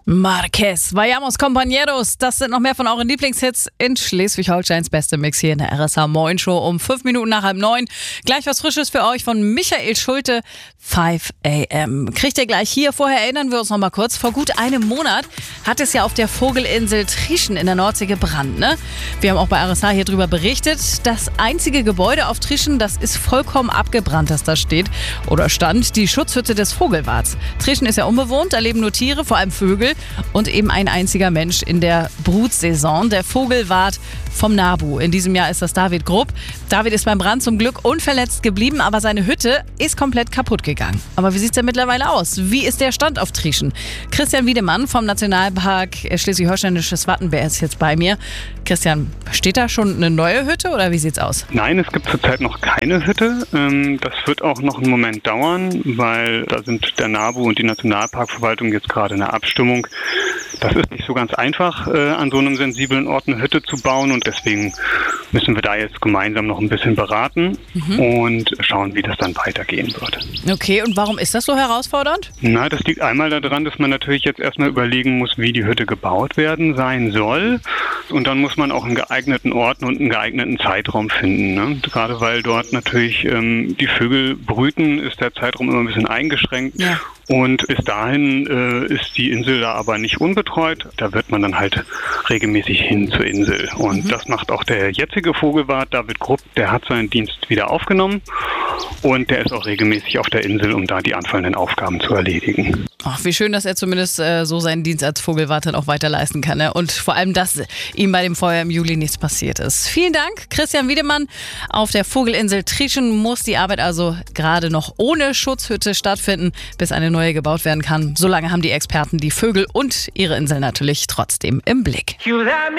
Marquez, Vayamos Compañeros, das sind noch mehr von euren Lieblingshits in Schleswig-Holsteins beste Mix hier in der RSH Moin Show um 5 Minuten nach 8:30. Gleich was Frisches für euch von Michael Schulte, 5 AM. Kriegt ihr gleich hier. Vorher erinnern wir uns noch mal kurz. Vor gut einem Monat hat es ja auf der Vogelinsel Trieschen in der Nordsee gebrannt, ne? Wir haben auch bei RSH hier drüber berichtet. Das einzige Gebäude auf Trieschen, das ist vollkommen abgebrannt, das da steht oder stand, die Schutzhütte des Vogelwarts. Trieschen ist ja unbewohnt, da leben nur Tiere, vor allem Vögel und eben ein einziger Mensch in der Brutsaison, der Vogelwart vom NABU. In diesem Jahr ist das David Grupp. David ist beim Brand zum Glück unverletzt geblieben, aber seine Hütte ist komplett kaputt gegangen. Aber wie sieht es denn mittlerweile aus? Wie ist der Stand auf Trieschen? Christian Wiedemann vom Nationalpark Schleswig-Holsteinisches Wattenmeer ist jetzt bei mir. Christian, steht da schon eine neue Hütte oder wie sieht's aus? Nein, es gibt zurzeit noch keine Hütte. Das wird auch noch einen Moment dauern, weil da sind der NABU und die Nationalparkverwaltung jetzt gerade in der Abstimmung. Das ist nicht so ganz einfach, an so einem sensiblen Ort eine Hütte zu bauen und deswegen müssen wir da jetzt gemeinsam noch ein bisschen beraten und schauen, wie das dann weitergehen wird. Okay, und warum ist das so herausfordernd? Na, das liegt einmal daran, dass man natürlich jetzt erstmal überlegen muss, wie die Hütte gebaut werden sein soll. Und dann muss man auch einen geeigneten Ort und einen geeigneten Zeitraum finden, ne? Gerade weil dort natürlich die Vögel brüten, ist der Zeitraum immer ein bisschen eingeschränkt. Ja. Und bis dahin ist die Insel da aber nicht unbetreut. Da wird man dann halt regelmäßig hin zur Insel. Und das macht auch der jetzige Vogelwart, David Grupp, der hat seinen Dienst wieder aufgenommen. Und der ist auch regelmäßig auf der Insel, um da die anfallenden Aufgaben zu erledigen. Ach, wie schön, dass er zumindest so seinen Dienst als Vogelwart dann auch weiter leisten kann. Ne? Und vor allem, dass ihm bei dem Feuer im Juli nichts passiert ist. Vielen Dank, Christian Wiedemann. Auf der Vogelinsel Trieschen muss die Arbeit also gerade noch ohne Schutzhütte stattfinden, bis eine neue gebaut werden kann. Solange haben die Experten die Vögel und ihre Insel natürlich trotzdem im Blick.